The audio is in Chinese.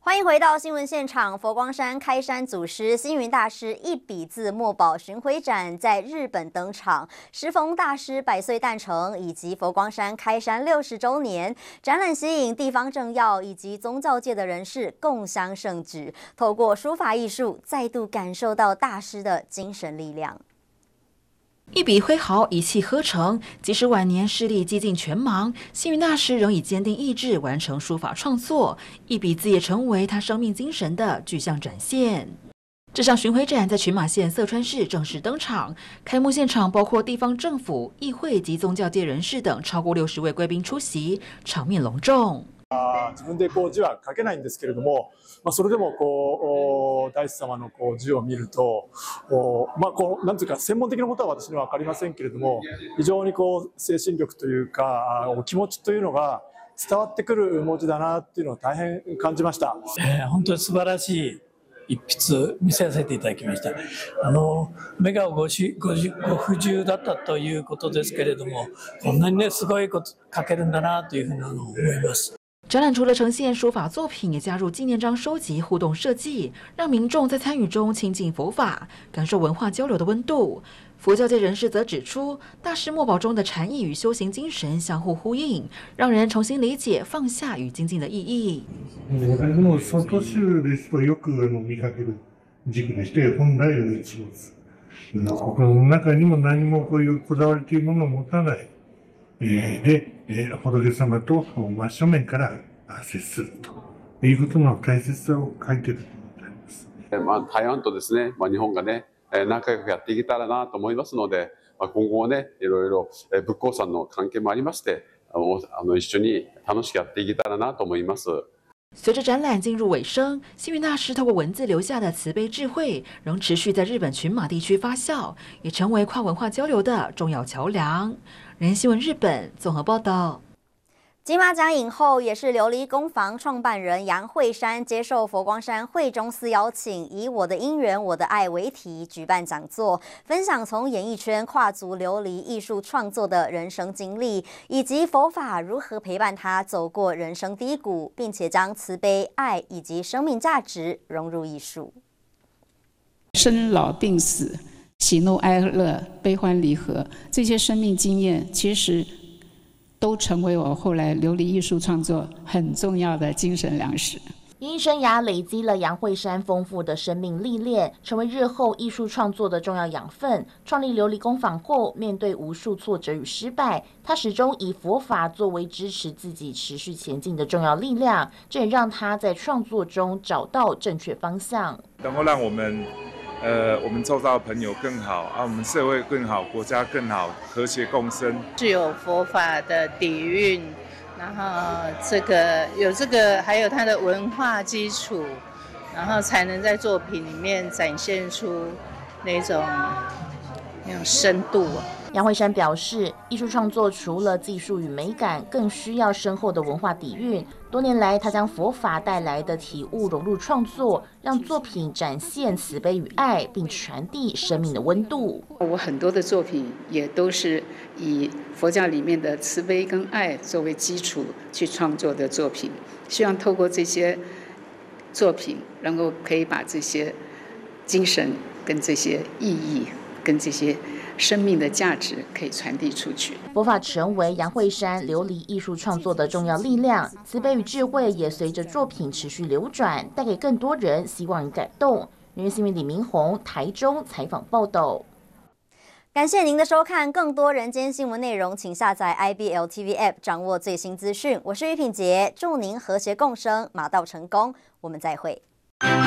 欢迎回到新闻现场。佛光山开山祖师星云大师一笔字墨宝巡回展在日本登场，时逢大师100岁诞辰以及佛光山开山60周年，展览吸引地方政要以及宗教界的人士共襄盛举，透过书法艺术再度感受到大师的精神力量。 一笔挥毫，一气呵成。即使晚年视力几近全盲，星云大师仍以坚定意志完成书法创作，一笔字也成为他生命精神的具象展现。这项巡回展在群马县色川市正式登场，开幕现场包括地方政府、议会及宗教界人士等超过60位贵宾出席，場面隆重。 自分で字は書けないんですけれども、それでも大師様の字を見ると、なんていうか専門的なことは私には分かりませんけれども、非常に精神力というかお気持ちというのが伝わってくる文字だなっていうのを大変感じました。 本当に素晴らしい一筆見せさせていただきました。目がご不自由だったということですけれども、こんなにねすごいこと書けるんだなというふうなのを思います。 展览除了呈现书法作品，也加入纪念章收集、互动设计，让民众在参与中亲近佛法，感受文化交流的温度。佛教界人士则指出，大师墨宝中的禅意与修行精神相互呼应，让人重新理解放下与精进的意义。 もうその年ですとよく見かける軸でして、本来の一物。心の中にも何もこういうこだわりというものを持たない。で、仏様と真正面から接するということの大切さを書いていると思います。 台湾とですね、日本がね、仲良くやっていけたらなと思いますので、今後はね、いろいろ仏光さんの関係もありまして、一緒に楽しくやっていけたらなと思います。 随着展览进入尾声，星云大师透过文字留下的慈悲智慧，仍持续在日本群马地区发酵，也成为跨文化交流的重要桥梁。人新闻日本综合报道。 金马奖影后，也是琉璃工坊创办人杨惠珊接受佛光山惠中寺邀请，以我的因缘我的爱为题举办讲座，分享从演艺圈跨足琉璃艺术创作的人生经历，以及佛法如何陪伴他走过人生低谷，并且将慈悲、爱以及生命价值融入艺术。 生老病死、喜怒哀乐、悲欢离合，这些生命经验其实都成为我后来琉璃艺术创作很重要的精神粮食。 演艺生涯累积了杨惠珊丰富的生命历练，成为日后艺术创作的重要养分。创立琉璃工坊后，面对无数挫折与失败，他始终以佛法作为支持自己持续前进的重要力量，这也让他在创作中找到正确方向， 能够让我们周遭的朋友更好我们社会更好，国家更好，和谐共生。 具有佛法的底蕴，然后有这个，还有它的文化基础，然后才能在作品里面展现出那种深度。 杨惠珊表示，艺术创作除了技术与美感，更需要深厚的文化底蕴。多年来，他将佛法带来的体悟融入创作，让作品展现慈悲与爱，并传递生命的温度。 我很多的作品也都是以佛教里面的慈悲跟爱作为基础去创作的作品，希望透过这些作品，能够可以把这些精神跟这些意义跟这些生命的价值可以传递出去。 佛法成为杨惠珊琉璃艺术创作的重要力量，慈悲与智慧也随着作品持续流转，带给更多人希望与感动。人新闻李明宏台中采访报道。 感谢您的收看，更多人间新闻内容，请下载 IBL TV App 掌握最新资讯。我是于品杰，祝您和谐共生，马到成功，我们再会。